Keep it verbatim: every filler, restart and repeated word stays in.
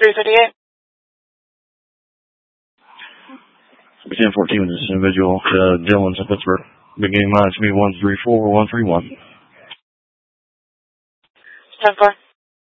three thirty-eight. ten fourteen with this individual, uh, Dylan's in Pittsburgh. Beginning line to be one three four one three one. ten four.